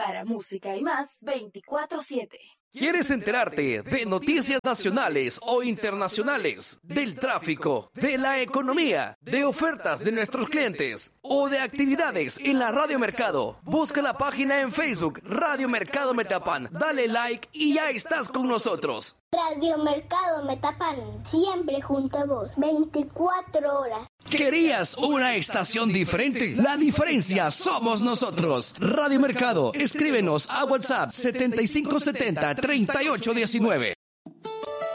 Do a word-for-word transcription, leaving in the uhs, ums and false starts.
para música y más veinticuatro siete. ¿Quieres enterarte de noticias nacionales o internacionales, del tráfico, de la economía, de ofertas de nuestros clientes o de actividades en la Radio Mercado? Busca la página en Facebook Radio Mercado Metapan, dale like y ya estás con nosotros. Radio Mercado Metapan, siempre junto a vos, veinticuatro horas. ¿Querías una estación diferente? La diferencia somos nosotros. Radio Mercado, escríbenos a WhatsApp setenta y cinco setenta, treinta y ocho diecinueve.